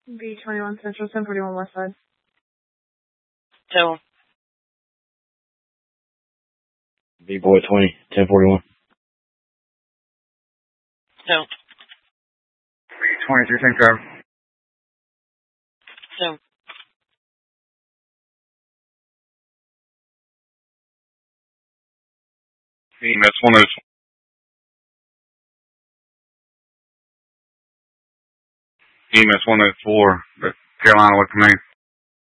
B21 Central, 1041 West Side. So. B-Boy 20, 1041. So. B23, same driver. So. EMS 104. EMS 104, Carolina, what command?